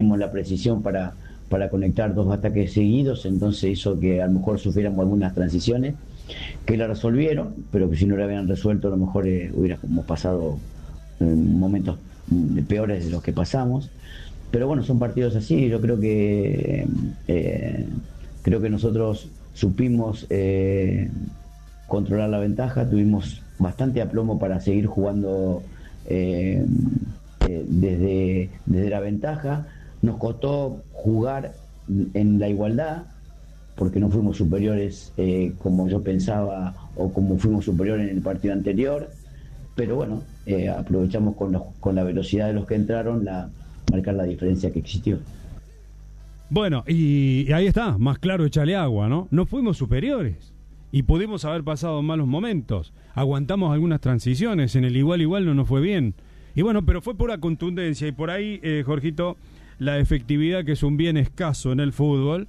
tuvimos la precisión para conectar 2 ataques seguidos, entonces hizo que a lo mejor sufriéramos algunas transiciones que la resolvieron, pero que si no la habían resuelto a lo mejor hubiéramos pasado momentos peores de los que pasamos. Pero bueno, son partidos así. Yo creo que nosotros supimos controlar la ventaja, tuvimos bastante aplomo para seguir jugando desde la ventaja. Nos costó jugar en la igualdad porque no fuimos superiores como yo pensaba o como fuimos superiores en el partido anterior, pero bueno, aprovechamos con la velocidad de los que entraron marcar la diferencia que existió. Bueno, y ahí está, más claro, échale agua, ¿no? No fuimos superiores y pudimos haber pasado malos momentos. Aguantamos algunas transiciones, en el igual no nos fue bien. Y bueno, pero fue pura contundencia y por ahí, Jorgito, la efectividad, que es un bien escaso en el fútbol,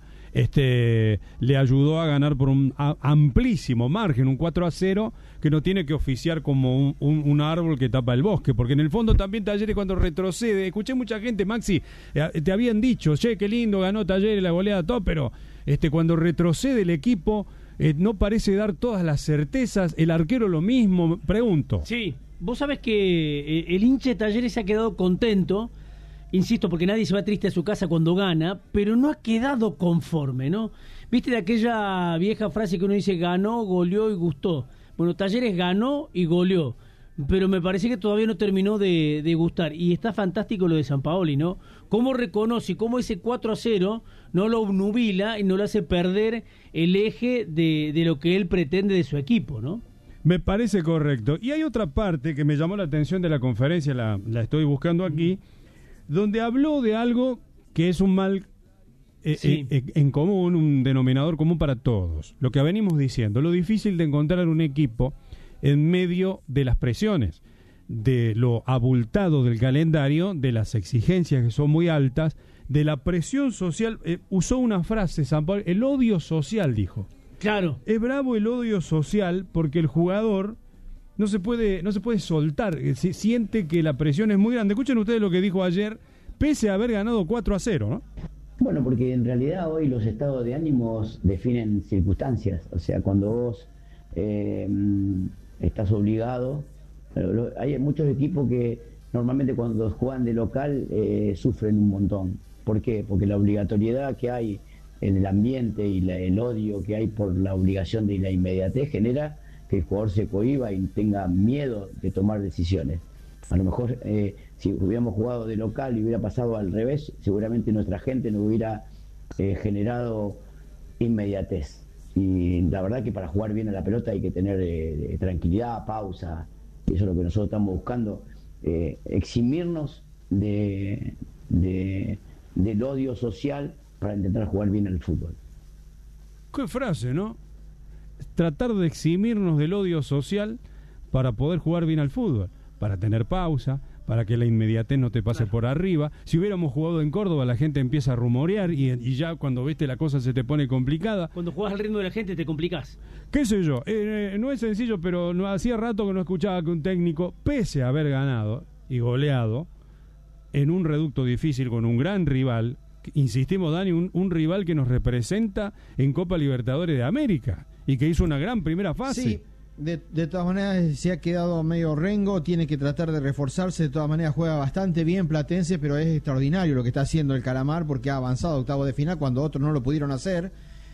le ayudó a ganar por un amplísimo margen, un 4-0, que no tiene que oficiar como un árbol que tapa el bosque, porque en el fondo también Talleres cuando retrocede, escuché mucha gente, Maxi, te habían dicho, che, qué lindo, ganó Talleres la goleada, todo, pero cuando retrocede el equipo, no parece dar todas las certezas, el arquero lo mismo, pregunto. Sí, vos sabés que el hincha de Talleres se ha quedado contento, insisto, porque nadie se va triste a su casa cuando gana, pero no ha quedado conforme, ¿no? ¿Viste de aquella vieja frase que uno dice ganó, goleó y gustó? Bueno, Talleres ganó y goleó, pero me parece que todavía no terminó de gustar. Y está fantástico lo de Sampaoli, ¿no? Cómo reconoce y cómo ese 4-0 no lo obnubila y no lo hace perder el eje de lo que él pretende de su equipo, ¿no? Me parece correcto. Y hay otra parte que me llamó la atención de la conferencia, la estoy buscando aquí, donde habló de algo que es un mal en común, un denominador común para todos. Lo que venimos diciendo, lo difícil de encontrar un equipo en medio de las presiones, de lo abultado del calendario, de las exigencias que son muy altas, de la presión social. Usó una frase, Sampaoli, el odio social, dijo. Claro. Es bravo el odio social porque el jugador no se puede soltar, siente que la presión es muy grande. Escuchen ustedes lo que dijo ayer, pese a haber ganado 4-0, ¿no? Bueno, porque en realidad hoy los estados de ánimos definen circunstancias. O sea, cuando vos estás obligado, hay muchos equipos que normalmente cuando juegan de local sufren un montón. ¿Por qué? Porque la obligatoriedad que hay en el ambiente y el odio que hay por la obligación de la inmediatez genera que el jugador se cohíba y tenga miedo de tomar decisiones. A lo mejor si hubiéramos jugado de local y hubiera pasado al revés, seguramente nuestra gente no hubiera generado inmediatez. Y la verdad que para jugar bien a la pelota hay que tener tranquilidad, pausa, y eso es lo que nosotros estamos buscando, eximirnos del odio social para intentar jugar bien al fútbol. Qué frase, ¿no? Tratar de eximirnos del odio social para poder jugar bien al fútbol, para tener pausa, para que la inmediatez no te pase por arriba. Si hubiéramos jugado en Córdoba, la gente empieza a rumorear y ya cuando viste la cosa se te pone complicada. Cuando jugás al ritmo de la gente te complicás. ¿Qué sé yo? No es sencillo, pero no hacía rato que no escuchaba que un técnico, pese a haber ganado y goleado en un reducto difícil con un gran rival, insistimos, Dani, un rival que nos representa en Copa Libertadores de América y que hizo una gran primera fase. Sí. De todas maneras se ha quedado medio rengo, tiene que tratar de reforzarse. De todas maneras juega bastante bien Platense, pero es extraordinario lo que está haciendo el Calamar porque ha avanzado a octavos de final cuando otros no lo pudieron hacer.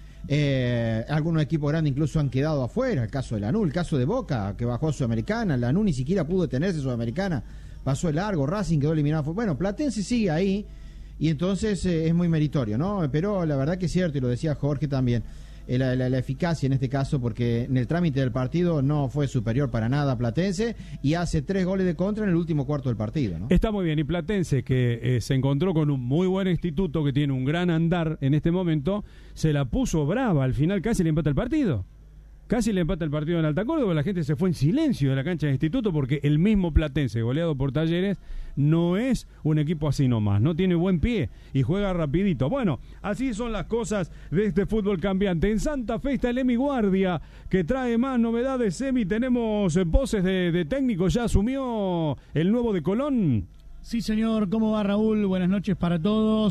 Algunos equipos grandes incluso han quedado afuera, el caso de Lanús, el caso de Boca que bajó a Sudamericana, Lanús ni siquiera pudo detenerse Sudamericana, pasó el largo, Racing quedó eliminado. Bueno, Platense sigue ahí y entonces es muy meritorio, ¿no? Pero la verdad que es cierto, y lo decía Jorge también, la eficacia en este caso, porque en el trámite del partido no fue superior para nada a Platense y hace 3 goles de contra en el último cuarto del partido, ¿no? Está muy bien, y Platense, que se encontró con un muy buen instituto que tiene un gran andar en este momento, se la puso brava, al final casi le empata el partido. Casi le empata el partido en Alta Córdoba, la gente se fue en silencio de la cancha de instituto porque el mismo Platense, goleado por Talleres, no es un equipo así nomás, no tiene buen pie y juega rapidito. Bueno, así son las cosas de este fútbol cambiante. En Santa Fe está el Emi Guardia, que trae más novedades. Emi, tenemos voces de técnico, ya asumió el nuevo de Colón. Sí, señor, ¿cómo va, Raúl? Buenas noches para todos.